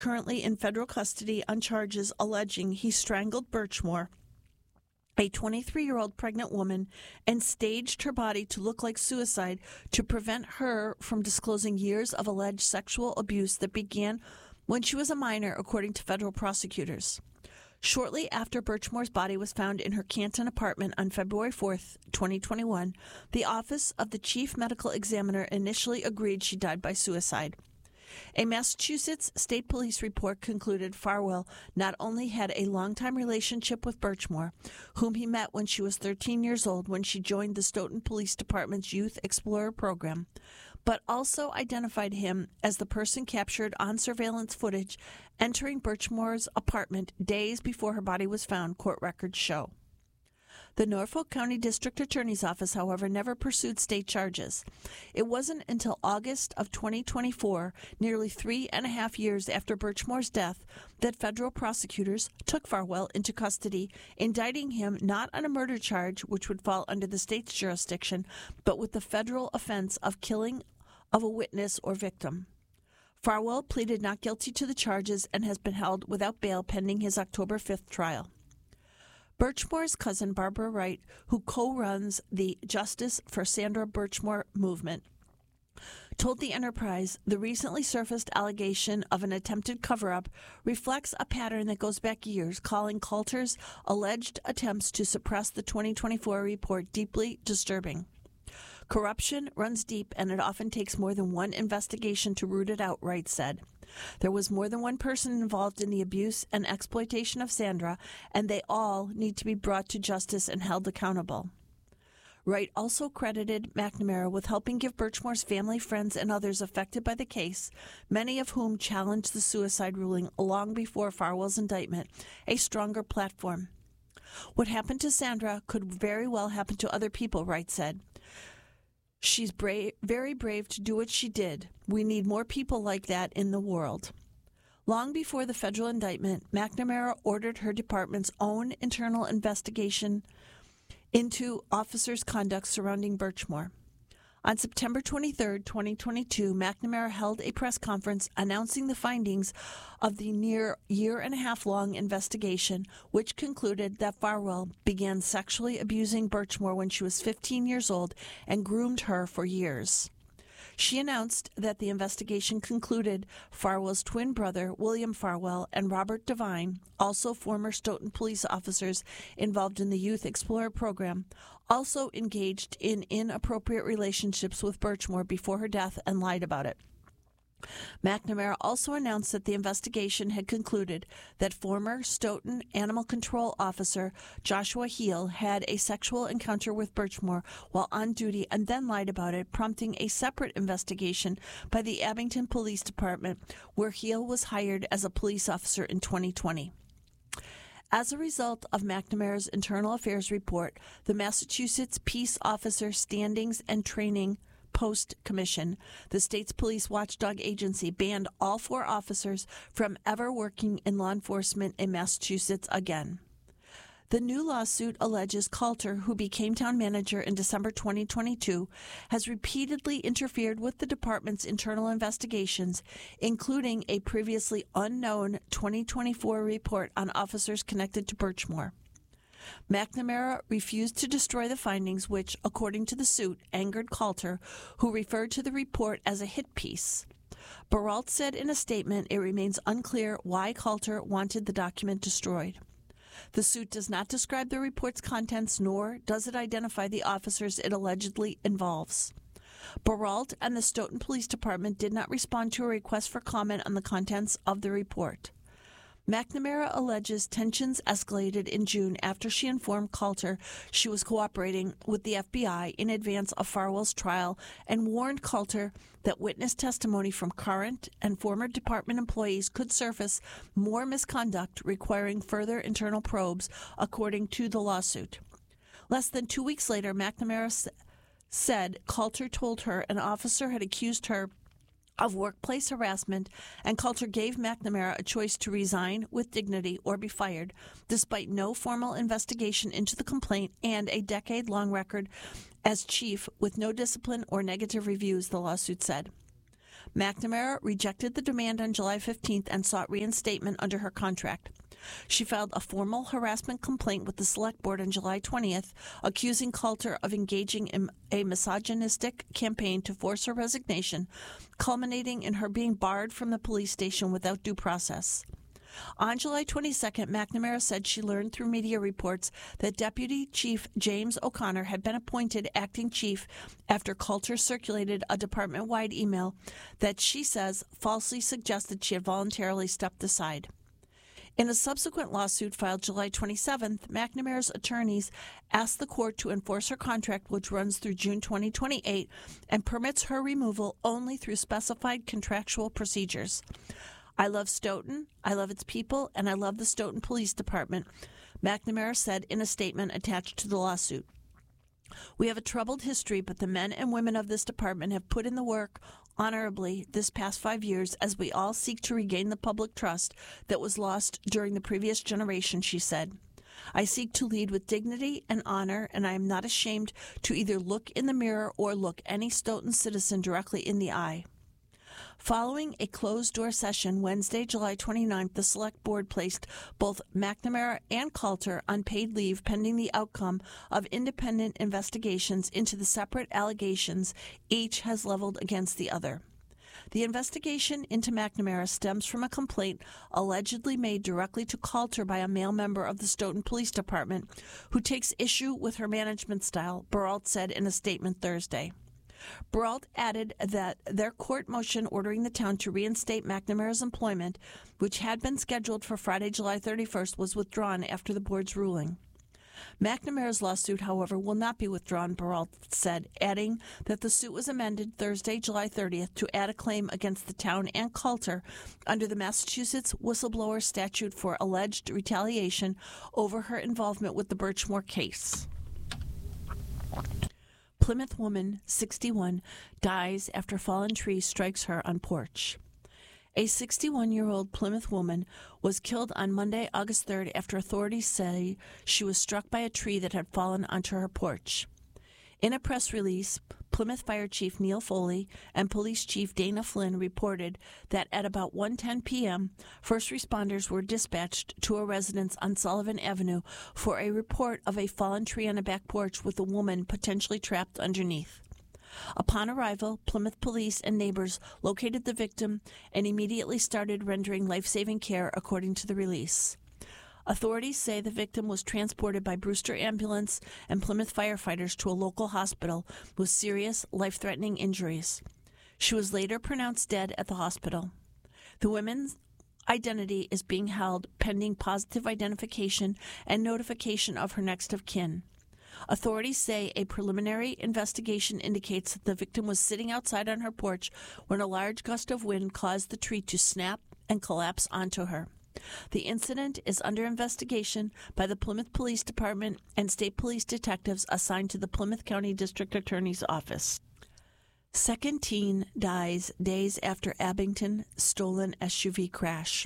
currently in federal custody on charges alleging he strangled Birchmore, a 23-year-old pregnant woman, and staged her body to look like suicide to prevent her from disclosing years of alleged sexual abuse that began when she was a minor, according to federal prosecutors. Shortly after Birchmore's body was found in her Canton apartment on February 4th, 2021, the Office of the Chief Medical Examiner initially agreed she died by suicide. A Massachusetts State Police report concluded Farwell not only had a longtime relationship with Birchmore, whom he met when she was 13 years old when she joined the Stoughton Police Department's Youth Explorer program, but also identified him as the person captured on surveillance footage entering Birchmore's apartment days before her body was found, court records show. The Norfolk County District Attorney's Office, however, never pursued state charges. It wasn't until August of 2024, nearly 3.5 years after Birchmore's death, that federal prosecutors took Farwell into custody, indicting him not on a murder charge, which would fall under the state's jurisdiction, but with the federal offense of killing of a witness or victim. Farwell pleaded not guilty to the charges and has been held without bail pending his October 5th trial. Birchmore's cousin, Barbara Wright, who co-runs the Justice for Sandra Birchmore movement, told the Enterprise the recently surfaced allegation of an attempted cover-up reflects a pattern that goes back years, calling Coulter's alleged attempts to suppress the 2024 report deeply disturbing. Corruption runs deep, and it often takes more than one investigation to root it out, Wright said. There was more than one person involved in the abuse and exploitation of Sandra, and they all need to be brought to justice and held accountable. Wright also credited McNamara with helping give Birchmore's family, friends, and others affected by the case, many of whom challenged the suicide ruling long before Farwell's indictment, a stronger platform. What happened to Sandra could very well happen to other people, Wright said. She's brave, very brave to do what she did. We need more people like that in the world. Long before the federal indictment, McNamara ordered her department's own internal investigation into officers' conduct surrounding Birchmore. On September 23, 2022, McNamara held a press conference announcing the findings of the near year-and-a-half-long investigation, which concluded that Farwell began sexually abusing Birchmore when she was 15 years old and groomed her for years. She announced that the investigation concluded Farwell's twin brother, William Farwell, and Robert Devine, also former Stoughton police officers involved in the Youth Explorer program, also engaged in inappropriate relationships with Birchmore before her death and lied about it. McNamara also announced that the investigation had concluded that former Stoughton Animal Control Officer Joshua Heel had a sexual encounter with Birchmore while on duty and then lied about it, prompting a separate investigation by the Abington Police Department, where Heel was hired as a police officer in 2020. As a result of McNamara's internal affairs report, the Massachusetts Peace Officer Standings and Training Post Commission, the state's police watchdog agency, banned all 4 officers from ever working in law enforcement in Massachusetts again. The new lawsuit alleges Coulter, who became town manager in December 2022, has repeatedly interfered with the department's internal investigations, including a previously unknown 2024 report on officers connected to Birchmore. McNamara refused to destroy the findings, which, according to the suit, angered Coulter, who referred to the report as a hit piece. Baralt said in a statement it remains unclear why Coulter wanted the document destroyed. The suit does not describe the report's contents, nor does it identify the officers it allegedly involves. Baralt and the Stoughton Police Department did not respond to a request for comment on the contents of the report. McNamara alleges tensions escalated in June after she informed Coulter she was cooperating with the FBI in advance of Farwell's trial and warned Coulter that witness testimony from current and former department employees could surface more misconduct requiring further internal probes, according to the lawsuit. Less than 2 weeks later, McNamara said Coulter told her an officer had accused her of workplace harassment, and Coulter gave McNamara a choice to resign with dignity or be fired, despite no formal investigation into the complaint and a decade-long record as chief with no discipline or negative reviews, the lawsuit said. McNamara rejected the demand on July 15th and sought reinstatement under her contract. She filed a formal harassment complaint with the Select Board on July 20th, accusing Coulter of engaging in a misogynistic campaign to force her resignation, culminating in her being barred from the police station without due process. On July 22nd, McNamara said she learned through media reports that Deputy Chief James O'Connor had been appointed acting chief after Coulter circulated a department-wide email that she says falsely suggested she had voluntarily stepped aside. In a subsequent lawsuit filed July 27th, McNamara's attorneys asked the court to enforce her contract, which runs through June 2028, and permits her removal only through specified contractual procedures. "I love Stoughton, I love its people, and I love the Stoughton Police Department," McNamara said in a statement attached to the lawsuit. "We have a troubled history, but the men and women of this department have put in the work honorably this past 5 years as we all seek to regain the public trust that was lost during the previous generation," she said. "I seek to lead with dignity and honor, and I am not ashamed to either look in the mirror or look any Stoughton citizen directly in the eye." Following a closed-door session Wednesday, July 29th, the Select Board placed both McNamara and Coulter on paid leave pending the outcome of independent investigations into the separate allegations each has leveled against the other. The investigation into McNamara stems from a complaint allegedly made directly to Coulter by a male member of the Stoughton Police Department who takes issue with her management style, Baralt said in a statement Thursday. Baralt added that their court motion ordering the town to reinstate McNamara's employment, which had been scheduled for Friday, July 31st, was withdrawn after the board's ruling. McNamara's lawsuit, however, will not be withdrawn, Baralt said, adding that the suit was amended Thursday, July 30th, to add a claim against the town and Coulter under the Massachusetts whistleblower statute for alleged retaliation over her involvement with the Birchmore case. Plymouth woman, 61, dies after fallen tree strikes her on porch. A 61-year-old Plymouth woman was killed on Monday, August 3rd, after authorities say she was struck by a tree that had fallen onto her porch. In a press release, Plymouth Fire Chief Neil Foley and Police Chief Dana Flynn reported that at about 1:10 p.m., first responders were dispatched to a residence on Sullivan Avenue for a report of a fallen tree on a back porch with a woman potentially trapped underneath. Upon arrival, Plymouth police and neighbors located the victim and immediately started rendering life-saving care, according to the release. Authorities say the victim was transported by Brewster Ambulance and Plymouth firefighters to a local hospital with serious, life-threatening injuries. She was later pronounced dead at the hospital. The woman's identity is being held pending positive identification and notification of her next of kin. Authorities say a preliminary investigation indicates that the victim was sitting outside on her porch when a large gust of wind caused the tree to snap and collapse onto her. The incident is under investigation by the Plymouth Police Department and state police detectives assigned to the Plymouth County District Attorney's Office. Second teen dies days after Abington stolen SUV crash.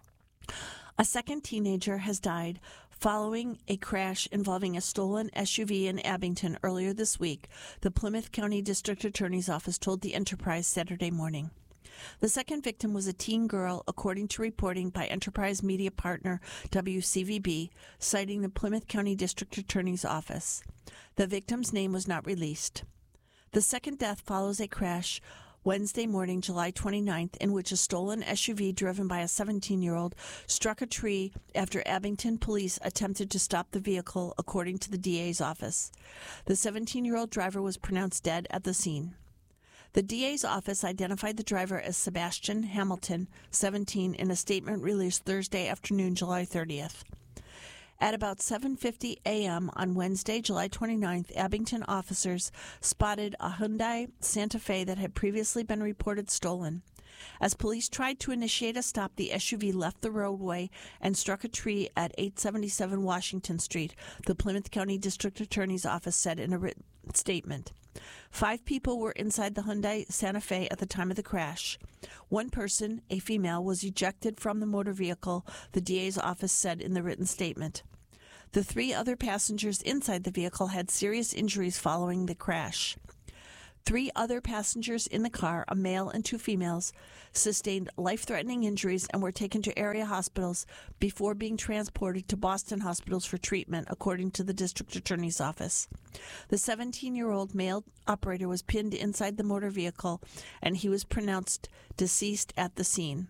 A second teenager has died following a crash involving a stolen SUV in Abington earlier this week, the Plymouth County District Attorney's Office told the Enterprise Saturday morning. The second victim was a teen girl, according to reporting by Enterprise media partner WCVB, citing the Plymouth County District Attorney's Office. The victim's name was not released. The second death follows a crash Wednesday morning, July 29th, in which a stolen SUV driven by a 17-year-old struck a tree after Abington police attempted to stop the vehicle, according to the DA's office. The 17-year-old driver was pronounced dead at the scene. The DA's office identified the driver as Sebastian Hamilton, 17, in a statement released Thursday afternoon, July 30th. At about 7:50 a.m. on Wednesday, July 29th, Abington officers spotted a Hyundai Santa Fe that had previously been reported stolen. As police tried to initiate a stop, the SUV left the roadway and struck a tree at 877 Washington Street, the Plymouth County District Attorney's Office said in a written statement. 5 people were inside the Hyundai Santa Fe at the time of the crash. One person, a female, was ejected from the motor vehicle, the DA's office said in the written statement. The 3 other passengers inside the vehicle had serious injuries following the crash. 3 other passengers in the car, a male and 2 females, sustained life-threatening injuries and were taken to area hospitals before being transported to Boston hospitals for treatment, according to the district attorney's office. The 17-year-old male operator was pinned inside the motor vehicle, and he was pronounced deceased at the scene.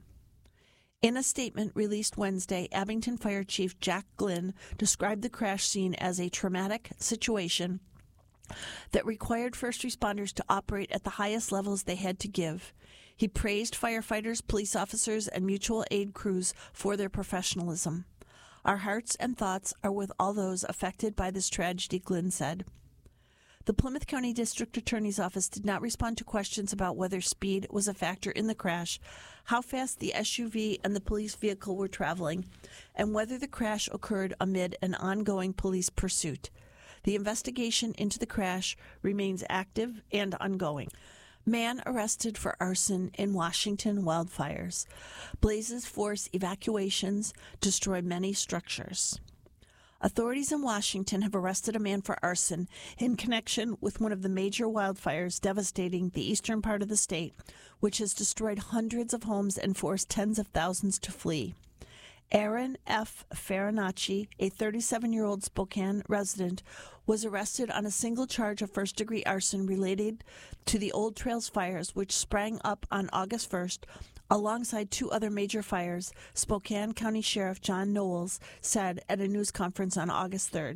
In a statement released Wednesday, Abington Fire Chief Jack Glynn described the crash scene as a traumatic situation that required first responders to operate at the highest levels they had to give. He praised firefighters, police officers, and mutual aid crews for their professionalism. Our hearts and thoughts are with all those affected by this tragedy, Glynn said. The Plymouth County District Attorney's Office did not respond to questions about whether speed was a factor in the crash, how fast the SUV and the police vehicle were traveling, and whether the crash occurred amid an ongoing police pursuit. The investigation into the crash remains active and ongoing. Man arrested for arson in Washington wildfires. Blazes force evacuations, destroy many structures. Authorities in Washington have arrested a man for arson in connection with one of the major wildfires devastating the eastern part of the state, which has destroyed hundreds of homes and forced tens of thousands to flee. Aaron F. Farinacci, a 37-year-old Spokane resident, was arrested on a single charge of first-degree arson related to the Old Trails fires, which sprang up on August 1st alongside 2 other major fires, Spokane County Sheriff John Knowles said at a news conference on August 3rd.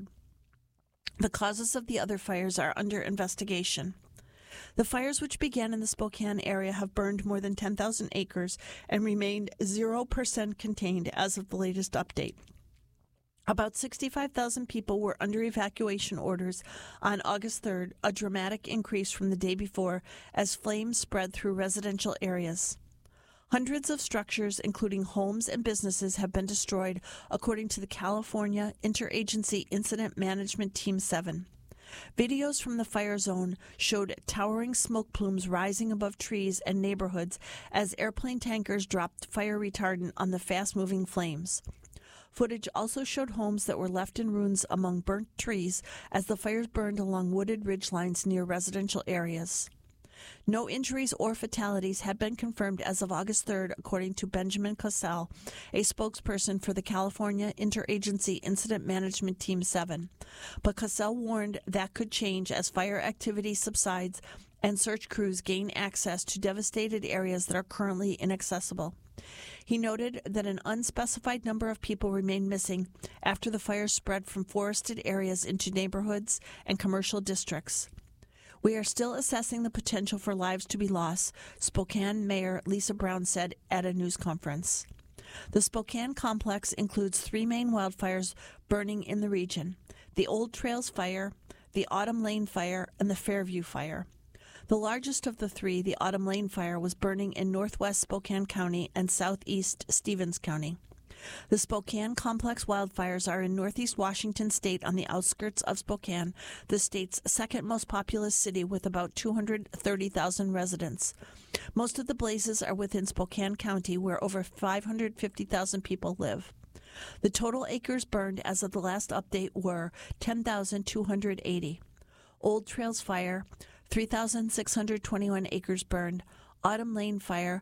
The causes of the other fires are under investigation. The fires, which began in the Spokane area, have burned more than 10,000 acres and remained 0% contained as of the latest update. About 65,000 people were under evacuation orders on August 3rd, a dramatic increase from the day before as flames spread through residential areas. Hundreds of structures, including homes and businesses, have been destroyed, according to the California Interagency Incident Management Team 7. Videos from the fire zone showed towering smoke plumes rising above trees and neighborhoods as airplane tankers dropped fire retardant on the fast-moving flames. Footage also showed homes that were left in ruins among burnt trees as the fires burned along wooded ridgelines near residential areas. No injuries or fatalities had been confirmed as of August 3rd, according to Benjamin Cassell, a spokesperson for the California Interagency Incident Management Team 7. But Cassell warned that could change as fire activity subsides and search crews gain access to devastated areas that are currently inaccessible. He noted that an unspecified number of people remain missing after the fire spread from forested areas into neighborhoods and commercial districts. We are still assessing the potential for lives to be lost, Spokane Mayor Lisa Brown said at a news conference. The Spokane complex includes 3 main wildfires burning in the region: the Old Trails Fire, the Autumn Lane Fire, and the Fairview Fire. The largest of the 3, the Autumn Lane Fire, was burning in northwest Spokane County and southeast Stevens County. The Spokane complex wildfires are in northeast Washington state on the outskirts of Spokane, the state's second most populous city with about 230,000 residents. Most of the blazes are within Spokane County, where over 550,000 people live. The total acres burned as of the last update were 10,280. Old Trails Fire, 3,621 acres burned. Autumn Lane Fire,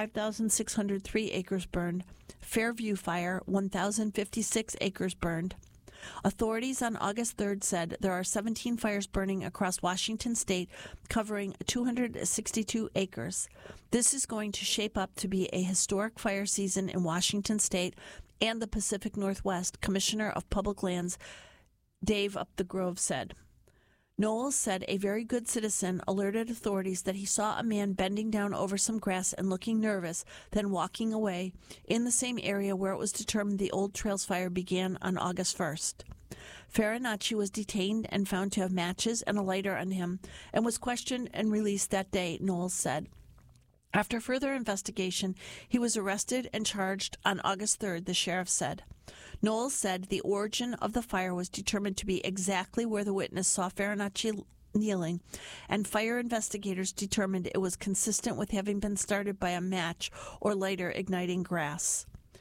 5,603 acres burned. Fairview Fire, 1,056 acres burned. Authorities on August 3rd said there are 17 fires burning across Washington state, covering 262 acres. This is going to shape up to be a historic fire season in Washington state and the Pacific Northwest, Commissioner of Public Lands Dave Up the Grove said. Knowles said a very good citizen alerted authorities that he saw a man bending down over some grass and looking nervous, then walking away, in the same area where it was determined the Old Trails fire began on August 1st. Farinacci was detained and found to have matches and a lighter on him and was questioned and released that day, Knowles said. After further investigation, he was arrested and charged on August 3rd, the sheriff said. Knowles said the origin of the fire was determined to be exactly where the witness saw Farinacci kneeling, and fire investigators determined it was consistent with having been started by a match or lighter igniting grass.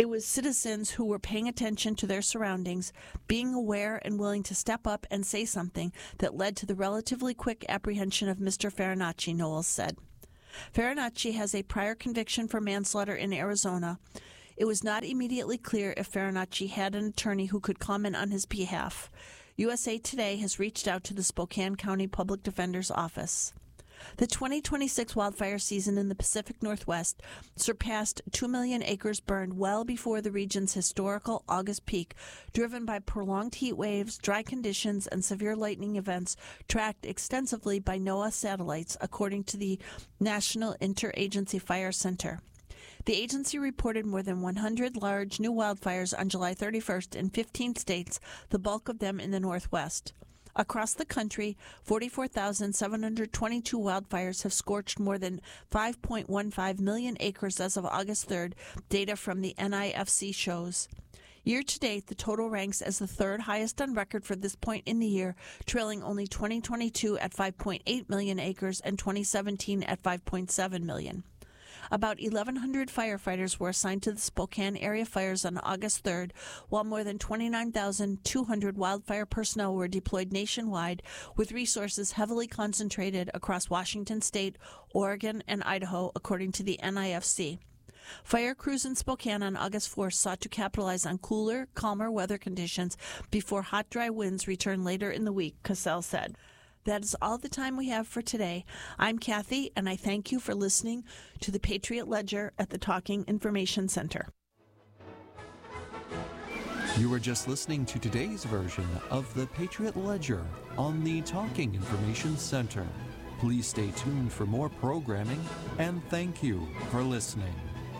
It was citizens who were paying attention to their surroundings, being aware and willing to step up and say something that led to the relatively quick apprehension of Mr. Farinacci, Knowles said. Farinacci has a prior conviction for manslaughter in Arizona. It was not immediately clear if Farinacci had an attorney who could comment on his behalf. USA Today has reached out to the Spokane County Public Defender's Office. The 2026 wildfire season in the Pacific Northwest surpassed 2 million acres burned well before the region's historical August peak, driven by prolonged heat waves, dry conditions, and severe lightning events tracked extensively by NOAA satellites, according to the National Interagency Fire Center. The agency reported more than 100 large new wildfires on July 31st in 15 states, the bulk of them in the Northwest. Across the country, 44,722 wildfires have scorched more than 5.15 million acres as of August 3rd, data from the NIFC shows. Year-to-date, the total ranks as the third highest on record for this point in the year, trailing only 2022 at 5.8 million acres and 2017 at 5.7 million. About 1,100 firefighters were assigned to the Spokane area fires on August 3rd, while more than 29,200 wildfire personnel were deployed nationwide, with resources heavily concentrated across Washington State, Oregon, and Idaho, according to the NIFC. Fire crews in Spokane on August 4th sought to capitalize on cooler, calmer weather conditions before hot, dry winds return later in the week, Cassell said. That is all the time we have for today. I'm Kathy, and I thank you for listening to the Patriot Ledger at the Talking Information Center. You were just listening to today's version of the Patriot Ledger on the Talking Information Center. Please stay tuned for more programming, and thank you for listening.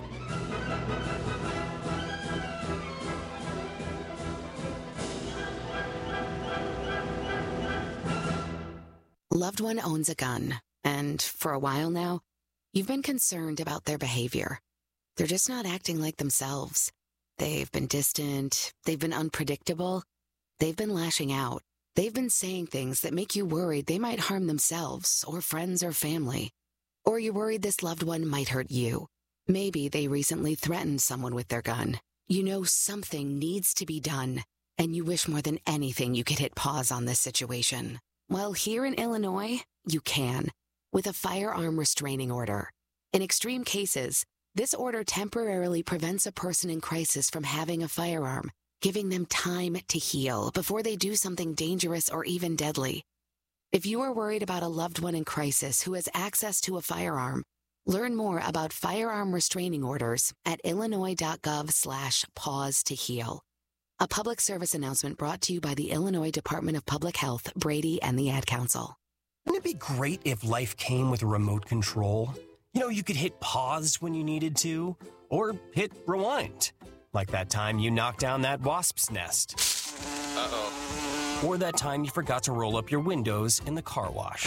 Loved one owns a gun, and for a while now, you've been concerned about their behavior. They're just not acting like themselves. They've been distant, they've been unpredictable, they've been lashing out. They've been saying things that make you worried they might harm themselves or friends or family. Or you're worried this loved one might hurt you. Maybe they recently threatened someone with their gun. You know something needs to be done, and you wish more than anything you could hit pause on this situation. Well, here in Illinois, you can, with a firearm restraining order. In extreme cases, this order temporarily prevents a person in crisis from having a firearm, giving them time to heal before they do something dangerous or even deadly. If you are worried about a loved one in crisis who has access to a firearm, learn more about firearm restraining orders at illinois.gov/pause to heal. A public service announcement brought to you by the Illinois Department of Public Health, Brady, and the Ad Council. Wouldn't it be great if life came with a remote control? You know, you could hit pause when you needed to, or hit rewind. Like that time you knocked down that wasp's nest. Uh-oh. Or that time you forgot to roll up your windows in the car wash.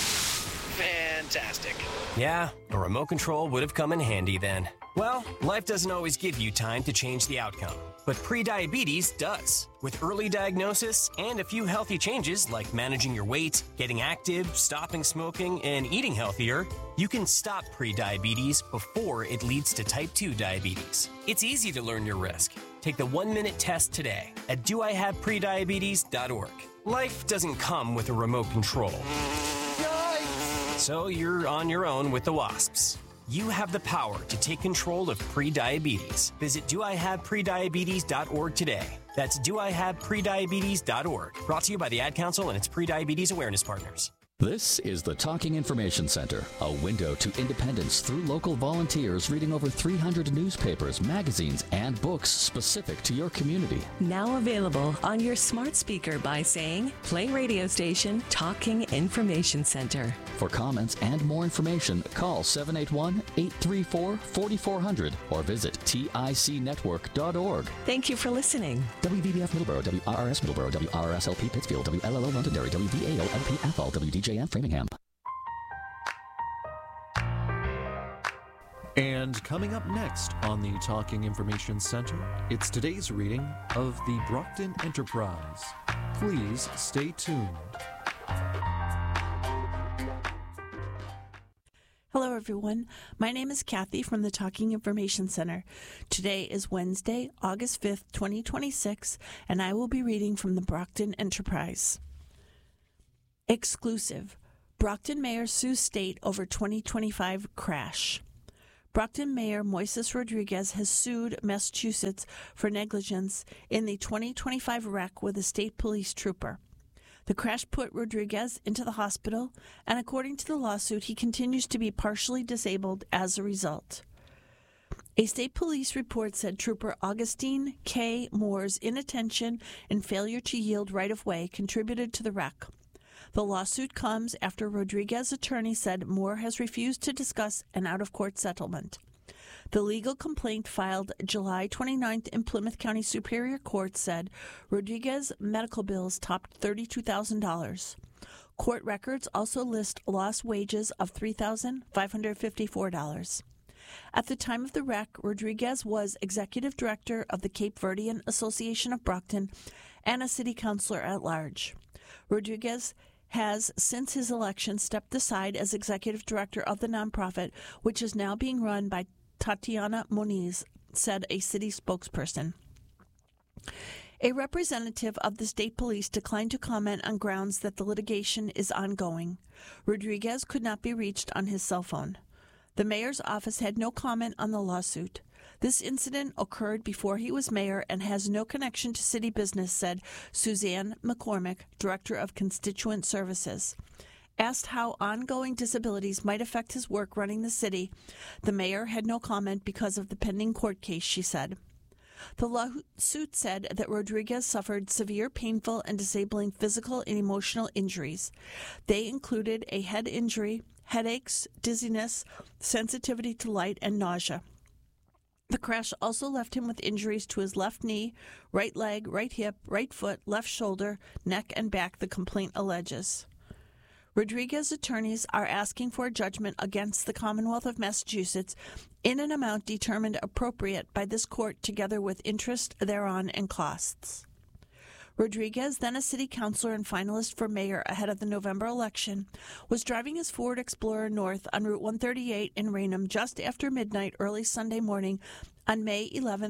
Fantastic. Yeah, a remote control would have come in handy then. Well, life doesn't always give you time to change the outcome, but prediabetes does. With early diagnosis and a few healthy changes like managing your weight, getting active, stopping smoking, and eating healthier, you can stop prediabetes before it leads to type 2 diabetes. It's easy to learn your risk. Take the 1-minute test today at doihaveprediabetes.org. Life doesn't come with a remote control. Yikes! So you're on your own with the wasps. You have the power to take control of prediabetes. Visit doihaveprediabetes.org today. That's doihaveprediabetes.org. Brought to you by the Ad Council and its prediabetes awareness partners. This is the Talking Information Center, a window to independence through local volunteers reading over 300 newspapers, magazines, and books specific to your community. Now available on your smart speaker by saying, play radio station Talking Information Center. For comments and more information, call 781-834-4400 or visit ticnetwork.org. Thank you for listening. WVBF Middleborough, WRRS Middleborough, WRSLP Pittsfield, WLLO Londonderry, WVAO LP Athol, WDJM Framingham. And coming up next on the Talking Information Center, it's today's reading of the Brockton Enterprise. Please stay tuned. Hello, everyone. My name is Kathy from the Talking Information Center. Today is Wednesday, August 5th, 2026, and I will be reading from the Brockton Enterprise. Exclusive. Brockton Mayor sues state over 2025 crash. Brockton Mayor Moises Rodriguez has sued Massachusetts for negligence in the 2025 wreck with a state police trooper. The crash put Rodriguez into the hospital, and according to the lawsuit, he continues to be partially disabled as a result. A state police report said Trooper Augustine K. Moore's inattention and failure to yield right-of-way contributed to the wreck. The lawsuit comes after Rodriguez's attorney said Moore has refused to discuss an out-of-court settlement. The legal complaint filed July 29th in Plymouth County Superior Court said Rodriguez's medical bills topped $32,000. Court records also list lost wages of $3,554. At the time of the wreck, Rodriguez was executive director of the Cape Verdean Association of Brockton and a city councilor at large. Rodriguez has, since his election, stepped aside as executive director of the nonprofit, which is now being run by Tatiana Moniz, said a city spokesperson. A representative of the state police declined to comment on grounds that the litigation is ongoing. Rodriguez could not be reached on his cell phone. The mayor's office had no comment on the lawsuit. This incident occurred before he was mayor and has no connection to city business, said Suzanne McCormick, director of Constituent Services. Asked how ongoing disabilities might affect his work running the city, the mayor had no comment because of the pending court case, she said. The lawsuit said that Rodriguez suffered severe, painful, and disabling physical and emotional injuries. They included a head injury, headaches, dizziness, sensitivity to light, and nausea. The crash also left him with injuries to his left knee, right leg, right hip, right foot, left shoulder, neck, and back, the complaint alleges. Rodriguez's attorneys are asking for a judgment against the Commonwealth of Massachusetts in an amount determined appropriate by this court together with interest thereon and costs. Rodriguez, then a city councilor and finalist for mayor ahead of the November election, was driving his Ford Explorer north on Route 138 in Raynham just after midnight early Sunday morning on May 11,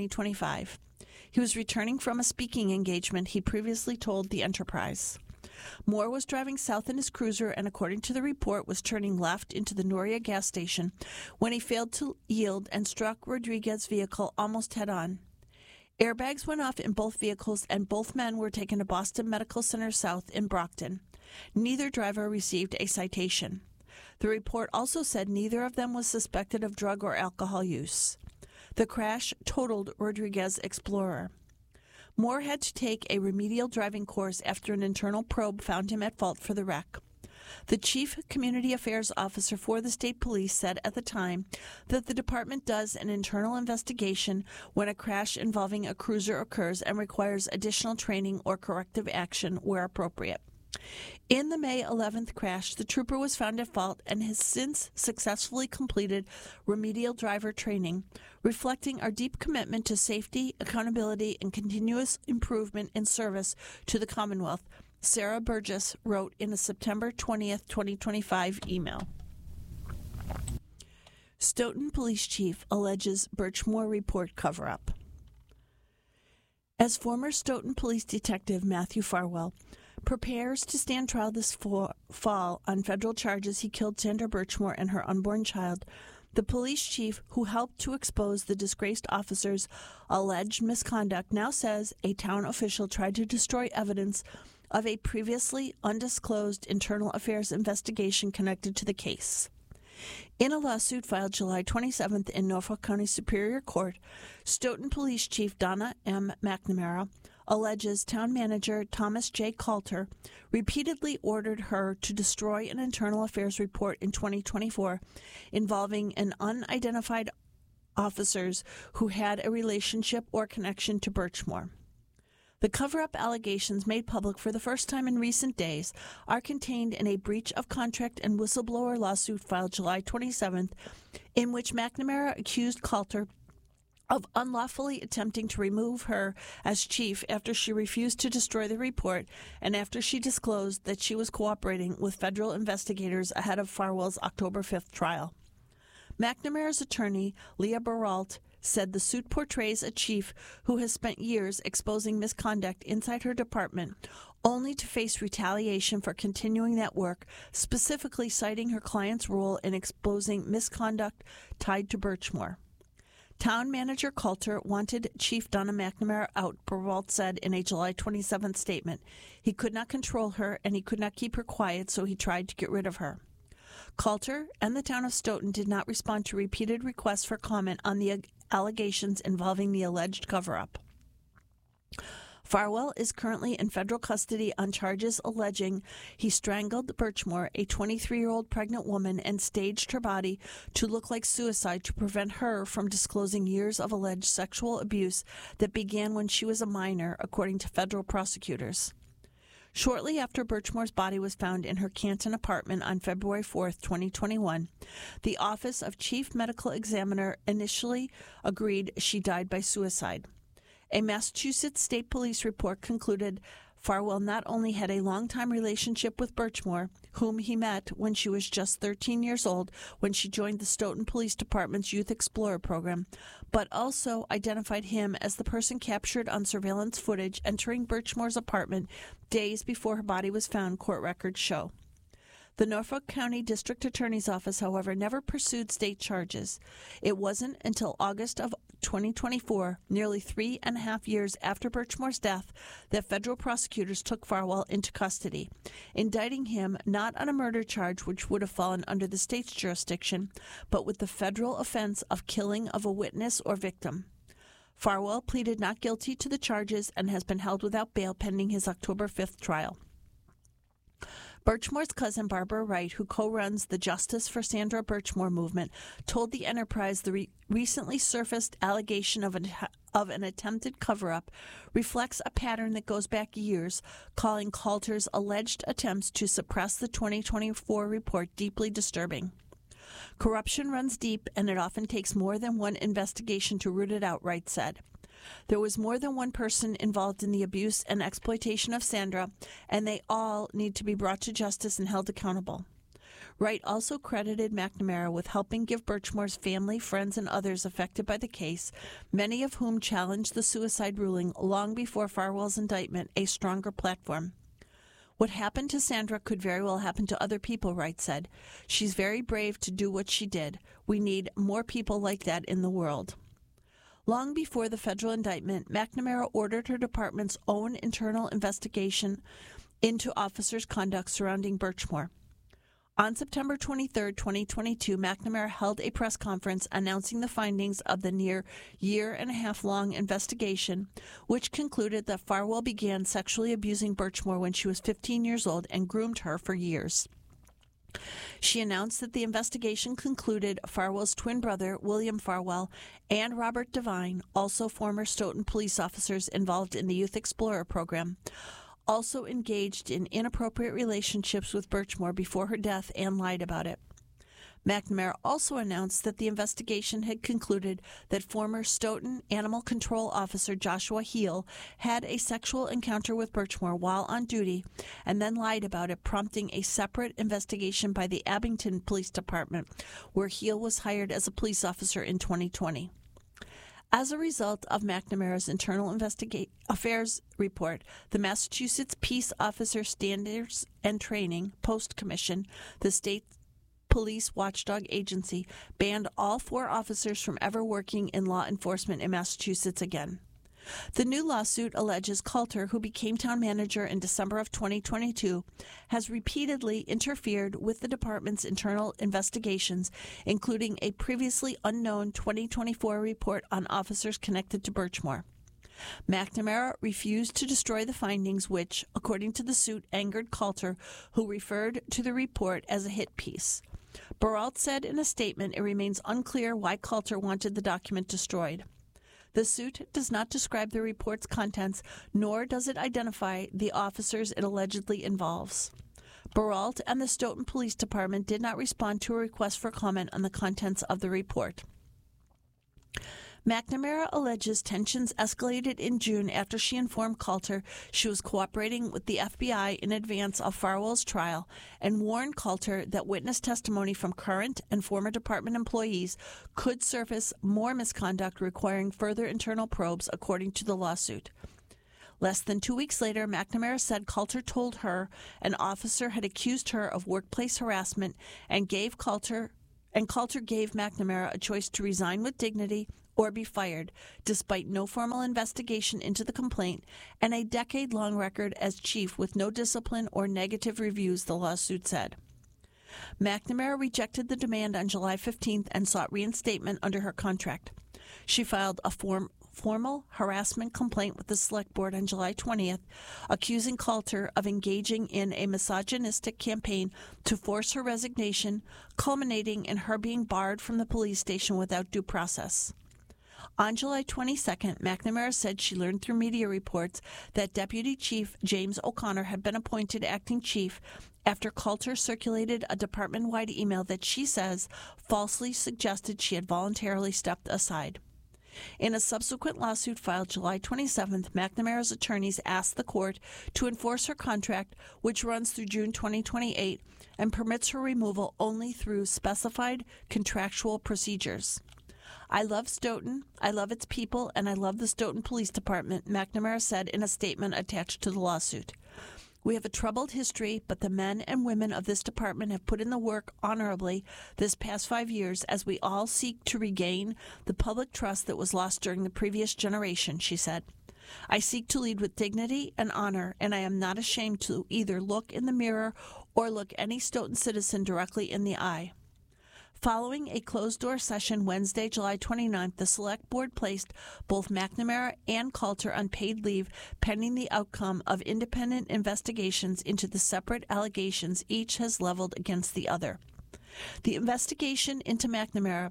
2025. He was returning from a speaking engagement, he previously told the Enterprise. Moore was driving south in his cruiser and, according to the report, was turning left into the Noria gas station when he failed to yield and struck Rodriguez's vehicle almost head-on. Airbags went off in both vehicles, and both men were taken to Boston Medical Center South in Brockton. Neither driver received a citation. The report also said neither of them was suspected of drug or alcohol use. The crash totaled Rodriguez's Explorer. Moore had to take a remedial driving course after an internal probe found him at fault for the wreck. The chief community affairs officer for the state police said at the time that the department does an internal investigation when a crash involving a cruiser occurs and requires additional training or corrective action where appropriate. In the May 11th crash, the trooper was found at fault and has since successfully completed remedial driver training, reflecting our deep commitment to safety, accountability, and continuous improvement in service to the Commonwealth, Sarah Burgess wrote in a September 20th, 2025 email. Stoughton Police Chief alleges Birchmore report cover-up. As former Stoughton Police Detective Matthew Farwell prepares to stand trial this fall on federal charges he killed Sandra Birchmore and her unborn child, the police chief who helped to expose the disgraced officer's alleged misconduct now says a town official tried to destroy evidence of a previously undisclosed internal affairs investigation connected to the case. In a lawsuit filed July 27th in Norfolk County Superior Court, Stoughton Police Chief Donna M. McNamara alleges town manager Thomas J. Coulter repeatedly ordered her to destroy an internal affairs report in 2024 involving an unidentified officers who had a relationship or connection to Birchmore. The cover-up allegations made public for the first time in recent days are contained in a breach of contract and whistleblower lawsuit filed July 27th, in which McNamara accused Coulter of unlawfully attempting to remove her as chief after she refused to destroy the report and after she disclosed that she was cooperating with federal investigators ahead of Farwell's October 5th trial. McNamara's attorney, Leah Baralt, said the suit portrays a chief who has spent years exposing misconduct inside her department, only to face retaliation for continuing that work, specifically citing her client's role in exposing misconduct tied to Birchmore. Town Manager Coulter wanted Chief Donna McNamara out, Baralt said in a July 27th statement. He could not control her, and he could not keep her quiet, so he tried to get rid of her. Coulter and the town of Stoughton did not respond to repeated requests for comment on the allegations involving the alleged cover-up. Farwell is currently in federal custody on charges alleging he strangled Birchmore, a 23-year-old pregnant woman, and staged her body to look like suicide to prevent her from disclosing years of alleged sexual abuse that began when she was a minor, according to federal prosecutors. Shortly after Birchmore's body was found in her Canton apartment on February 4, 2021, the Office of Chief Medical Examiner initially agreed she died by suicide. A Massachusetts State Police report concluded Farwell not only had a long-time relationship with Birchmore, whom he met when she was just 13 years old when she joined the Stoughton Police Department's Youth Explorer program, but also identified him as the person captured on surveillance footage entering Birchmore's apartment days before her body was found, court records show. The Norfolk County District Attorney's Office, however, never pursued state charges. It wasn't until August of 2024, nearly 3.5 years after Birchmore's death, that federal prosecutors took Farwell into custody, indicting him not on a murder charge which would have fallen under the state's jurisdiction, but with the federal offense of killing of a witness or victim. Farwell pleaded not guilty to the charges and has been held without bail pending his October 5th trial. Birchmore's cousin, Barbara Wright, who co-runs the Justice for Sandra Birchmore movement, told the Enterprise the recently surfaced allegation of an attempted cover-up reflects a pattern that goes back years, calling Coulter's alleged attempts to suppress the 2024 report deeply disturbing. Corruption runs deep, and it often takes more than one investigation to root it out, Wright said. There was more than one person involved in the abuse and exploitation of Sandra, and they all need to be brought to justice and held accountable. Wright also credited McNamara with helping give Birchmore's family, friends, and others affected by the case, many of whom challenged the suicide ruling long before Farwell's indictment, a stronger platform. What happened to Sandra could very well happen to other people, Wright said. She's very brave to do what she did. We need more people like that in the world. Long before the federal indictment, McNamara ordered her department's own internal investigation into officers' conduct surrounding Birchmore. On September 23, 2022, McNamara held a press conference announcing the findings of the near year-and-a-half-long investigation, which concluded that Farwell began sexually abusing Birchmore when she was 15 years old and groomed her for years. She announced that the investigation concluded Farwell's twin brother, William Farwell, and Robert Devine, also former Stoughton police officers involved in the Youth Explorer program, also engaged in inappropriate relationships with Birchmore before her death and lied about it. McNamara also announced that the investigation had concluded that former Stoughton Animal Control Officer Joshua Heel had a sexual encounter with Birchmore while on duty and then lied about it, prompting a separate investigation by the Abington Police Department, where Heel was hired as a police officer in 2020. As a result of McNamara's internal affairs report, the Massachusetts Peace Officer Standards and Training Post Commission, the state police watchdog agency, banned all 4 officers from ever working in law enforcement in Massachusetts again. The new lawsuit alleges Coulter, who became town manager in December of 2022, has repeatedly interfered with the department's internal investigations, including a previously unknown 2024 report on officers connected to Birchmore. McNamara refused to destroy the findings, which, according to the suit, angered Coulter, who referred to the report as a hit piece. Baralt said in a statement it remains unclear why Coulter wanted the document destroyed. The suit does not describe the report's contents, nor does it identify the officers it allegedly involves. Baralt and the Stoughton Police Department did not respond to a request for comment on the contents of the report. McNamara alleges tensions escalated in June after she informed Coulter she was cooperating with the FBI in advance of Farwell's trial and warned Coulter that witness testimony from current and former department employees could surface more misconduct requiring further internal probes, according to the lawsuit. Less than 2 weeks later, McNamara said Coulter told her an officer had accused her of workplace harassment and Coulter gave McNamara a choice to resign with dignity or be fired, despite no formal investigation into the complaint and a decade-long record as chief with no discipline or negative reviews, the lawsuit said. McNamara rejected the demand on July 15th and sought reinstatement under her contract. She filed a formal harassment complaint with the Select Board on July 20th, accusing Coulter of engaging in a misogynistic campaign to force her resignation, culminating in her being barred from the police station without due process. On July 22nd, McNamara said she learned through media reports that Deputy Chief James O'Connor had been appointed acting chief after Coulter circulated a department-wide email that she says falsely suggested she had voluntarily stepped aside. In a subsequent lawsuit filed July 27th, McNamara's attorneys asked the court to enforce her contract, which runs through June 2028, and permits her removal only through specified contractual procedures. I love Stoughton, I love its people, and I love the Stoughton Police Department, McNamara said in a statement attached to the lawsuit. We have a troubled history, but the men and women of this department have put in the work honorably this past 5 years as we all seek to regain the public trust that was lost during the previous generation, she said. I seek to lead with dignity and honor, and I am not ashamed to either look in the mirror or look any Stoughton citizen directly in the eye. Following a closed-door session Wednesday, July 29th, the Select Board placed both McNamara and Coulter on paid leave pending the outcome of independent investigations into the separate allegations each has leveled against the other. The investigation into McNamara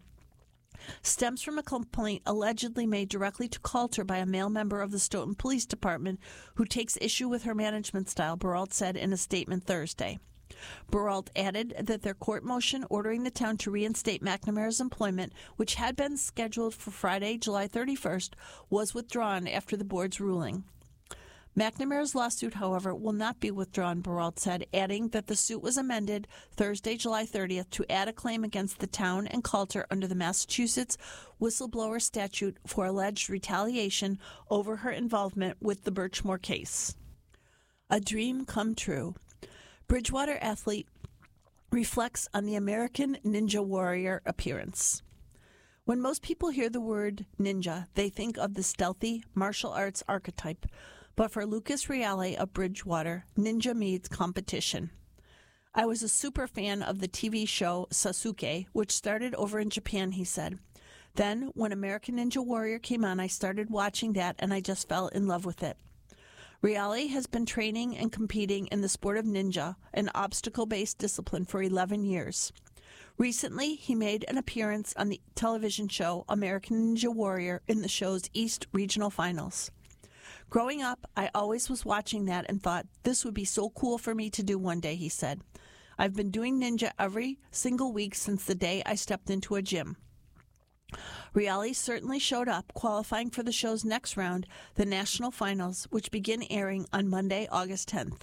stems from a complaint allegedly made directly to Coulter by a male member of the Stoughton Police Department who takes issue with her management style, Baralt said in a statement Thursday. Baralt added that their court motion ordering the town to reinstate McNamara's employment, which had been scheduled for Friday, July 31st, was withdrawn after the board's ruling. McNamara's lawsuit, however, will not be withdrawn, Baralt said, adding that the suit was amended Thursday, July 30th, to add a claim against the town and Coulter under the Massachusetts whistleblower statute for alleged retaliation over her involvement with the Birchmore case. A dream come true. Bridgewater athlete reflects on the American Ninja Warrior appearance. When most people hear the word ninja, they think of the stealthy martial arts archetype. But for Lucas Reale of Bridgewater, ninja means competition. I was a super fan of the TV show Sasuke, which started over in Japan, he said. Then, when American Ninja Warrior came on, I started watching that and I just fell in love with it. Reale has been training and competing in the sport of ninja, an obstacle-based discipline, for 11 years. Recently, he made an appearance on the television show American Ninja Warrior in the show's East Regional Finals. Growing up, I always was watching that and thought, this would be so cool for me to do one day, he said. I've been doing ninja every single week since the day I stepped into a gym. Reale certainly showed up, qualifying for the show's next round, the National Finals, which begin airing on Monday, August 10th.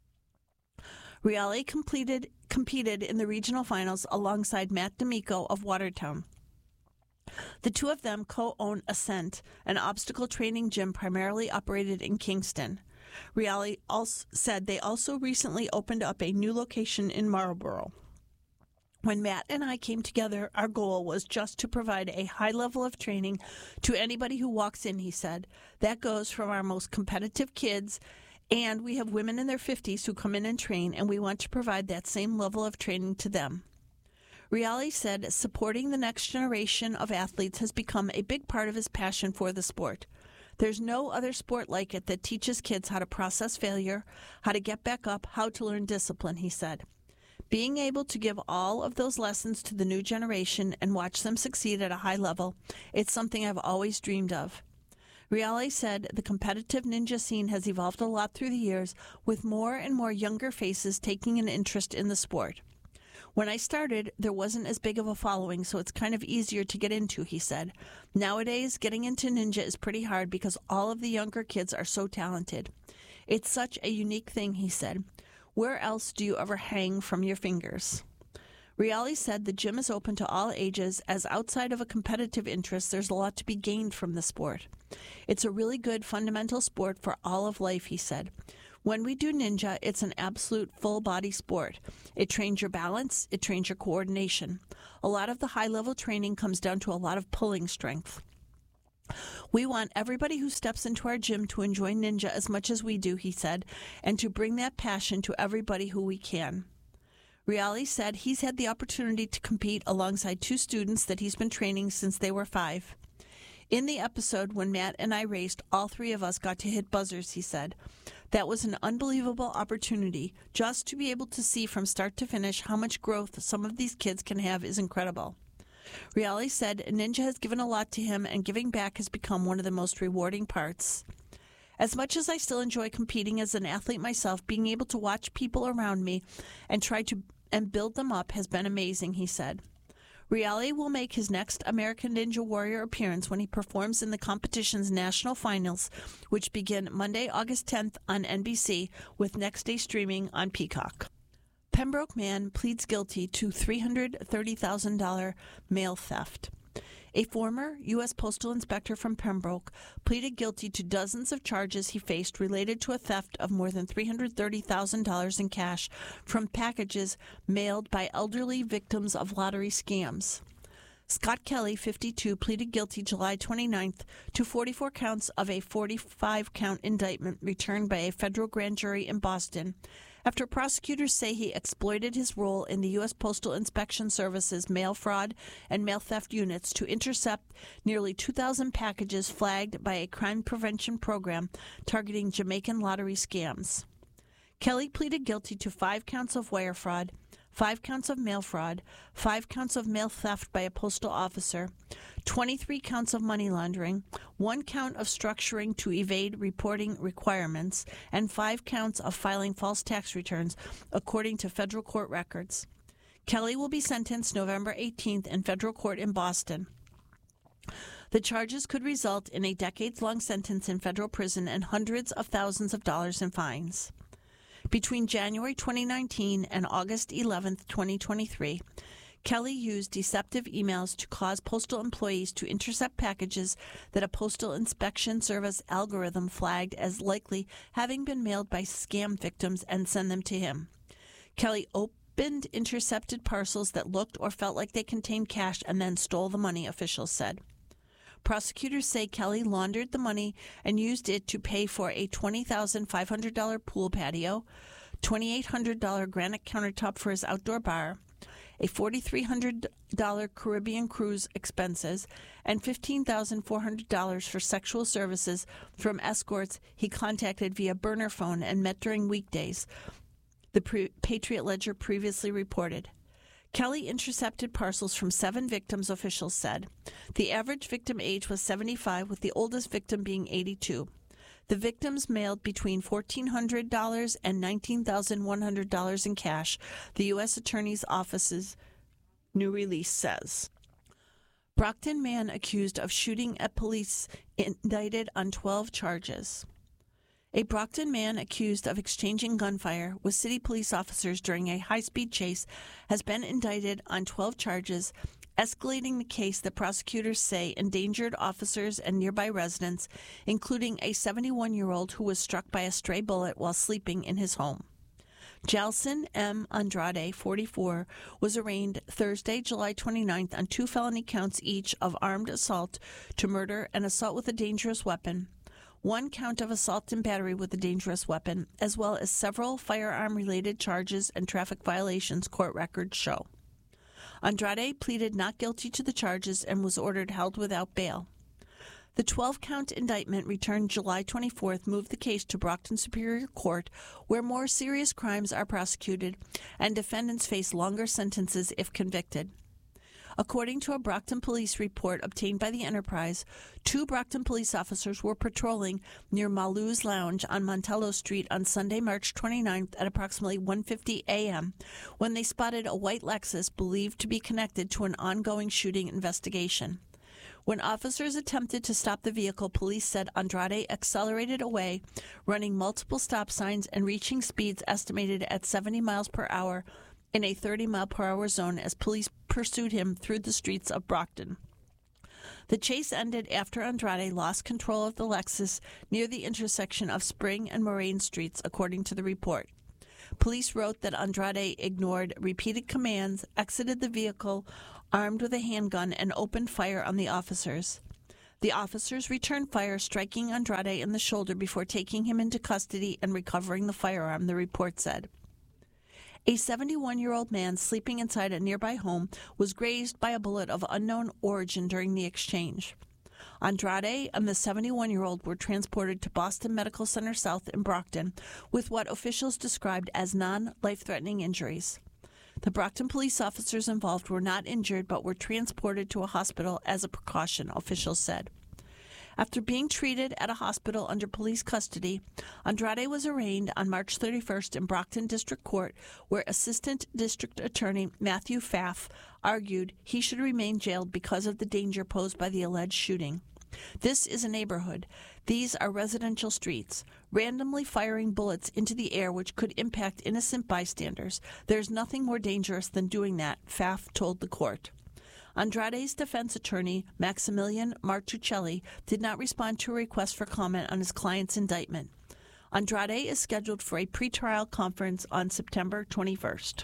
Reale competed in the regional finals alongside Matt D'Amico of Watertown. The two of them co-own Ascent, an obstacle training gym primarily operated in Kingston. Reale also said they also recently opened up a new location in Marlborough. When Matt and I came together, our goal was just to provide a high level of training to anybody who walks in, he said. That goes from our most competitive kids, and we have women in their 50s who come in and train, and we want to provide that same level of training to them. Reale said supporting the next generation of athletes has become a big part of his passion for the sport. There's no other sport like it that teaches kids how to process failure, how to get back up, how to learn discipline, he said. Being able to give all of those lessons to the new generation and watch them succeed at a high level, it's something I've always dreamed of. Reale said the competitive ninja scene has evolved a lot through the years, with more and more younger faces taking an interest in the sport. When I started, there wasn't as big of a following, so it's kind of easier to get into, he said. Nowadays, getting into ninja is pretty hard because all of the younger kids are so talented. It's such a unique thing, he said. Where else do you ever hang from your fingers? Reali said the gym is open to all ages, as outside of a competitive interest, there's a lot to be gained from the sport. It's a really good fundamental sport for all of life, he said. When we do ninja, it's an absolute full-body sport. It trains your balance, it trains your coordination. A lot of the high-level training comes down to a lot of pulling strength. We want everybody who steps into our gym to enjoy ninja as much as we do, he said, and to bring that passion to everybody who we can. Reali said he's had the opportunity to compete alongside 2 students that he's been training since they were 5. In the episode when Matt and I raced, all 3 of us got to hit buzzers, he said. That was an unbelievable opportunity. Just to be able to see from start to finish how much growth some of these kids can have is incredible. Reali said ninja has given a lot to him, and giving back has become one of the most rewarding parts. As much as I still enjoy competing as an athlete myself, being able to watch people around me and try to build them up has been amazing, he said. Reali will make his next American Ninja Warrior appearance when he performs in the competition's national finals, which begin Monday, August 10th on NBC, with next day streaming on Peacock. Pembroke man pleads guilty to $330,000 mail theft. A former U.S. Postal Inspector from Pembroke pleaded guilty to dozens of charges he faced related to a theft of more than $330,000 in cash from packages mailed by elderly victims of lottery scams. Scott Kelly, 52, pleaded guilty July 29th to 44 counts of a 45-count indictment returned by a federal grand jury in Boston, after prosecutors say he exploited his role in the U.S. Postal Inspection Service's mail fraud and mail theft units to intercept nearly 2,000 packages flagged by a crime prevention program targeting Jamaican lottery scams. Kelly pleaded guilty to 5 counts of wire fraud, 5 counts of mail fraud, 5 counts of mail theft by a postal officer, 23 counts of money laundering, 1 count of structuring to evade reporting requirements, and 5 counts of filing false tax returns, according to federal court records. Kelly will be sentenced November 18th in federal court in Boston. The charges could result in a decades-long sentence in federal prison and hundreds of thousands of dollars in fines. Between January 2019 and August 11, 2023, Kelly used deceptive emails to cause postal employees to intercept packages that a Postal Inspection Service algorithm flagged as likely having been mailed by scam victims and send them to him. Kelly opened intercepted parcels that looked or felt like they contained cash and then stole the money, officials said. Prosecutors say Kelly laundered the money and used it to pay for a $20,500 pool patio, $2,800 granite countertop for his outdoor bar, a $4,300 Caribbean cruise expenses, and $15,400 for sexual services from escorts he contacted via burner phone and met during weekdays, the Patriot Ledger previously reported. Kelly intercepted parcels from 7 victims, officials said. The average victim age was 75, with the oldest victim being 82. The victims mailed between $1,400 and $19,100 in cash, the U.S. Attorney's Office's new release says. Brockton man accused of shooting at police indicted on 12 charges. A Brockton man accused of exchanging gunfire with city police officers during a high-speed chase has been indicted on 12 charges, escalating the case that prosecutors say endangered officers and nearby residents, including a 71-year-old who was struck by a stray bullet while sleeping in his home. Jalson M. Andrade, 44, was arraigned Thursday, July 29th on 2 felony counts each of armed assault to murder and assault with a dangerous weapon, 1 count of assault and battery with a dangerous weapon, as well as several firearm-related charges and traffic violations, court records show. Andrade pleaded not guilty to the charges and was ordered held without bail. The 12-count indictment returned July 24th moved the case to Brockton Superior Court, where more serious crimes are prosecuted and defendants face longer sentences if convicted. According to a Brockton police report obtained by the Enterprise, 2 Brockton police officers were patrolling near Malu's Lounge on Montello Street on Sunday, March 29th at approximately 1:50 a.m. when they spotted a white Lexus believed to be connected to an ongoing shooting investigation. When officers attempted to stop the vehicle, police said Andrade accelerated away, running multiple stop signs and reaching speeds estimated at 70 miles per hour in a 30-mile-per-hour zone as police pursued him through the streets of Brockton. The chase ended after Andrade lost control of the Lexus near the intersection of Spring and Moraine Streets, according to the report. Police wrote that Andrade ignored repeated commands, exited the vehicle armed with a handgun, and opened fire on the officers. The officers returned fire, striking Andrade in the shoulder before taking him into custody and recovering the firearm, the report said. A 71-year-old man sleeping inside a nearby home was grazed by a bullet of unknown origin during the exchange. Andrade and the 71-year-old were transported to Boston Medical Center South in Brockton with what officials described as non-life-threatening injuries. The Brockton police officers involved were not injured but were transported to a hospital as a precaution, officials said. After being treated at a hospital under police custody, Andrade was arraigned on March 31st in Brockton District Court, where Assistant District Attorney Matthew Pfaff argued he should remain jailed because of the danger posed by the alleged shooting. This is a neighborhood. These are residential streets. Randomly firing bullets into the air which could impact innocent bystanders. There's nothing more dangerous than doing that, Pfaff told the court. Andrade's defense attorney, Maximilian Martuccelli, did not respond to a request for comment on his client's indictment. Andrade is scheduled for a pretrial conference on September 21st.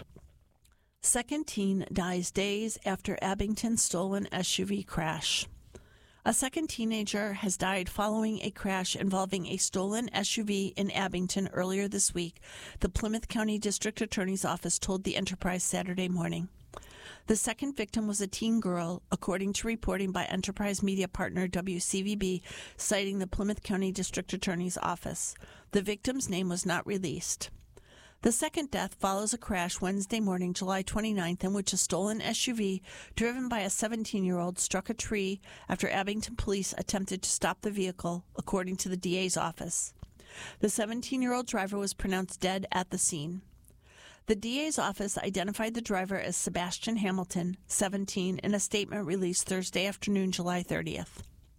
Second teen dies days after Abington stolen SUV crash. A second teenager has died following a crash involving a stolen SUV in Abington earlier this week, the Plymouth County District Attorney's Office told the Enterprise Saturday morning. The second victim was a teen girl, according to reporting by Enterprise media partner WCVB, citing the Plymouth County District Attorney's Office. The victim's name was not released. The second death follows a crash Wednesday morning, July 29th, in which a stolen SUV driven by a 17-year-old struck a tree after Abington police attempted to stop the vehicle, according to the DA's office. The 17-year-old driver was pronounced dead at the scene. The DA's office identified the driver as Sebastian Hamilton, 17, in a statement released Thursday afternoon, July 30th.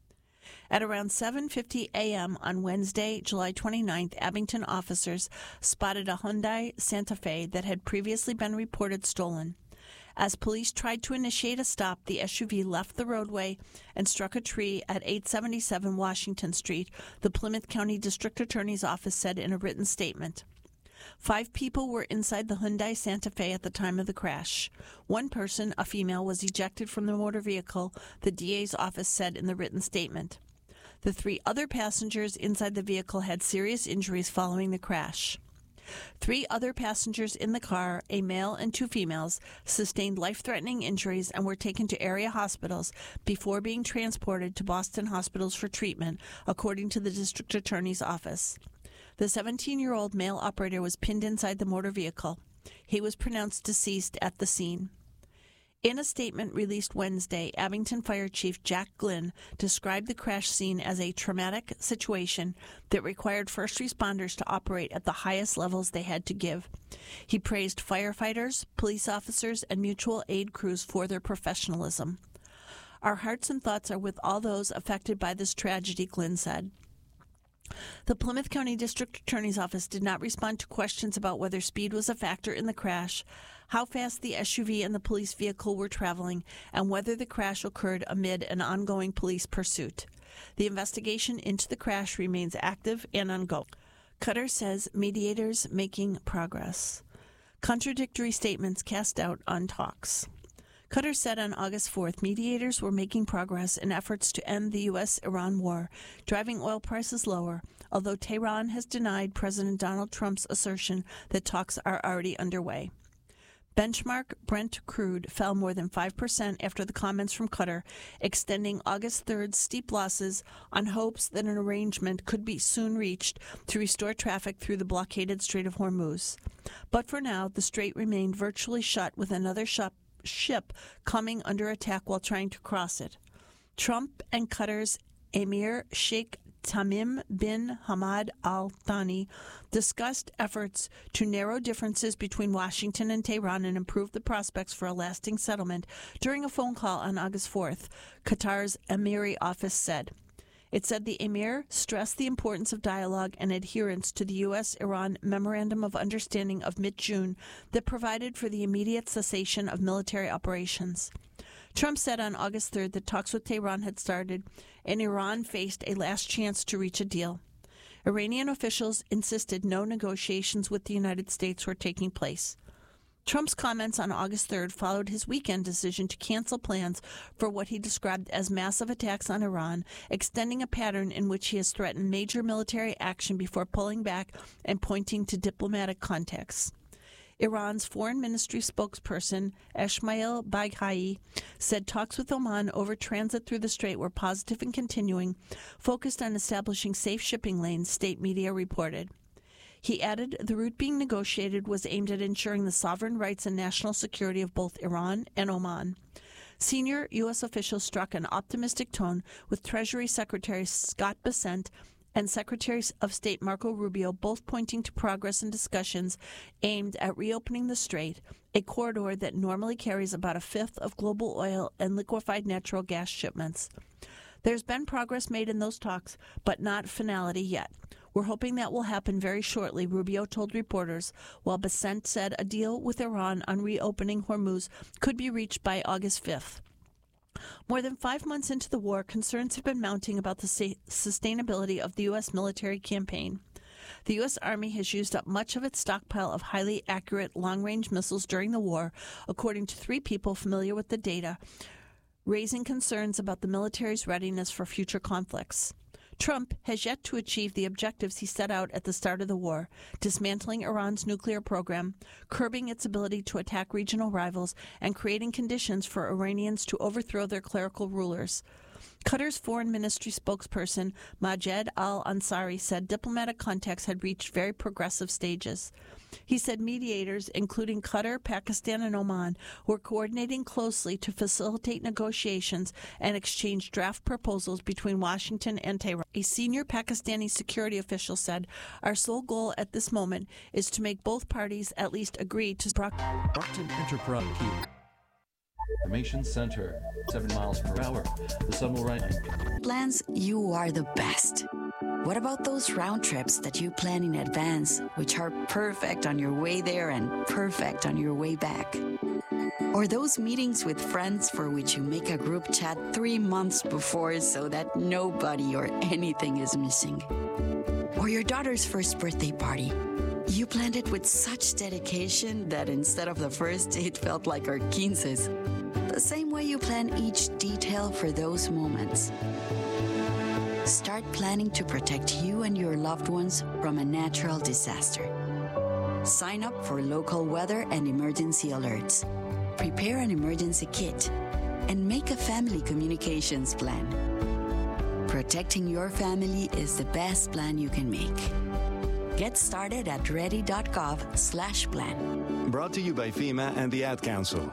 At around 7:50 a.m. on Wednesday, July 29th, Abington officers spotted a Hyundai Santa Fe that had previously been reported stolen. As police tried to initiate a stop, the SUV left the roadway and struck a tree at 877 Washington Street, the Plymouth County District Attorney's Office said in a written statement. 5 people were inside the Hyundai Santa Fe at the time of the crash. One person, a female, was ejected from the motor vehicle, the DA's office said in the written statement. The 3 other passengers inside the vehicle had serious injuries following the crash. 3 other passengers in the car, a male and 2 females, sustained life-threatening injuries and were taken to area hospitals before being transported to Boston hospitals for treatment, according to the district attorney's office. The 17-year-old male operator was pinned inside the motor vehicle. He was pronounced deceased at the scene. In a statement released Wednesday, Abington Fire Chief Jack Glynn described the crash scene as a traumatic situation that required first responders to operate at the highest levels they had to give. He praised firefighters, police officers, and mutual aid crews for their professionalism. Our hearts and thoughts are with all those affected by this tragedy, Glynn said. The Plymouth County District Attorney's Office did not respond to questions about whether speed was a factor in the crash, how fast the SUV and the police vehicle were traveling, and whether the crash occurred amid an ongoing police pursuit. The investigation into the crash remains active and ongoing. Cutter says mediators making progress. Contradictory statements cast doubt on talks. Cutter said on August 4th mediators were making progress in efforts to end the U.S.-Iran war, driving oil prices lower, although Tehran has denied President Donald Trump's assertion that talks are already underway. Benchmark Brent crude fell more than 5% after the comments from Cutter, extending August 3rd's steep losses on hopes that an arrangement could be soon reached to restore traffic through the blockaded Strait of Hormuz. But for now, the strait remained virtually shut with another ship coming under attack while trying to cross it. Trump and Qatar's Emir Sheikh Tamim bin Hamad Al Thani discussed efforts to narrow differences between Washington and Tehran and improve the prospects for a lasting settlement during a phone call on August 4th, Qatar's Emiri office said. It said the Emir stressed the importance of dialogue and adherence to the U.S.-Iran Memorandum of Understanding of mid-June that provided for the immediate cessation of military operations. Trump said on August 3rd that talks with Tehran had started and Iran faced a last chance to reach a deal. Iranian officials insisted no negotiations with the United States were taking place. Trump's comments on August 3rd followed his weekend decision to cancel plans for what he described as massive attacks on Iran, extending a pattern in which he has threatened major military action before pulling back and pointing to diplomatic contacts. Iran's foreign ministry spokesperson, Esmail Baghai, said talks with Oman over transit through the strait were positive and continuing, focused on establishing safe shipping lanes, state media reported. He added the route being negotiated was aimed at ensuring the sovereign rights and national security of both Iran and Oman. Senior U.S. officials struck an optimistic tone with Treasury Secretary Scott Bessent and Secretary of State Marco Rubio both pointing to progress in discussions aimed at reopening the strait, a corridor that normally carries about a fifth of global oil and liquefied natural gas shipments. There's been progress made in those talks, but not finality yet. We're hoping that will happen very shortly, Rubio told reporters, while Bessent said a deal with Iran on reopening Hormuz could be reached by August 5th. More than 5 months into the war, concerns have been mounting about the sustainability of the U.S. military campaign. The U.S. Army has used up much of its stockpile of highly accurate long-range missiles during the war, according to 3 people familiar with the data, raising concerns about the military's readiness for future conflicts. Trump has yet to achieve the objectives he set out at the start of the war, dismantling Iran's nuclear program, curbing its ability to attack regional rivals, and creating conditions for Iranians to overthrow their clerical rulers. Qatar's foreign ministry spokesperson, Majed al-Ansari, said diplomatic contacts had reached very progressive stages. He said mediators, including Qatar, Pakistan, and Oman, were coordinating closely to facilitate negotiations and exchange draft proposals between Washington and Tehran. A senior Pakistani security official said, "Our sole goal at this moment is to make both parties at least agree to..." Brockton Enterprise Information Center, 7 miles per hour. The sun will rise. Plans, you are the best. What about those round trips that you plan in advance, which are perfect on your way there and perfect on your way back? Or those meetings with friends for which you make a group chat 3 months before so that nobody or anything is missing? Or your daughter's first birthday party. You planned it with such dedication that instead of the first, it felt like our 15s. The same way you plan each detail for those moments. Start planning to protect you and your loved ones from a natural disaster. Sign up for local weather and emergency alerts. Prepare an emergency kit and make a family communications plan. Protecting your family is the best plan you can make. Get started at ready.gov/plan. Brought to you by FEMA and the Ad Council.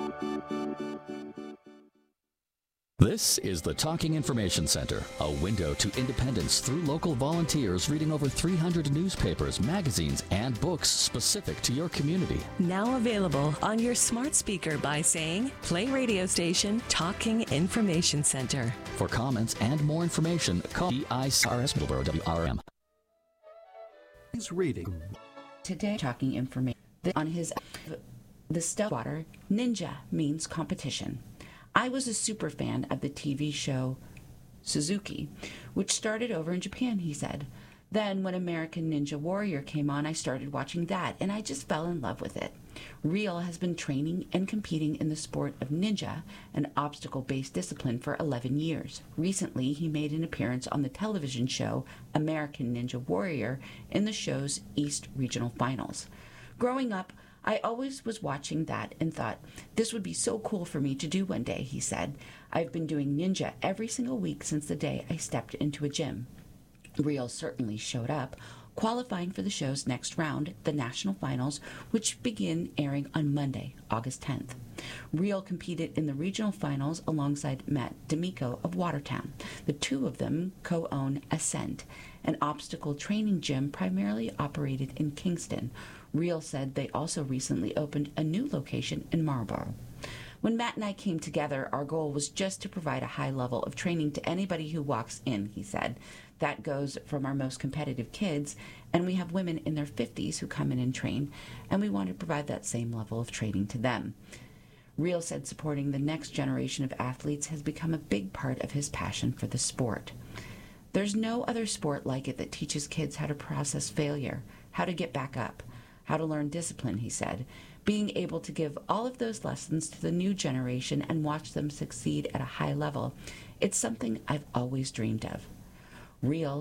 This is the Talking Information Center, a window to independence through local volunteers reading over 300 newspapers, magazines, and books specific to your community. Now available on your smart speaker by saying, play radio station Talking Information Center. For comments and more information, call EICRS Middleborough WRM. He's reading. Today, Talking Information. On his The Stillwater Ninja means competition. I was a super fan of the TV show Suzuki, which started over in Japan, he said. Then when American Ninja Warrior came on, I started watching that, and I just fell in love with it. Real has been training and competing in the sport of ninja, an obstacle-based discipline, for 11 years. Recently, he made an appearance on the television show American Ninja Warrior in the show's East Regional Finals. Growing up, I always was watching that and thought, this would be so cool for me to do one day, he said. I've been doing ninja every single week since the day I stepped into a gym. Real certainly showed up. qualifying for the show's next round, the national finals, which begin airing on Monday, August 10th. Real competed in the regional finals alongside Matt D'Amico of Watertown. The two of them co-own Ascent, an obstacle training gym primarily operated in Kingston. Real said they also recently opened a new location in Marlborough. When Matt and I came together, our goal was just to provide a high level of training to anybody who walks in, he said. That goes from our most competitive kids, and we have women in their 50s who come in and train, and we want to provide that same level of training to them. Real said supporting the next generation of athletes has become a big part of his passion for the sport. There's no other sport like it that teaches kids how to process failure, how to get back up, how to learn discipline, he said. Being able to give all of those lessons to the new generation and watch them succeed at a high level, it's something I've always dreamed of. Real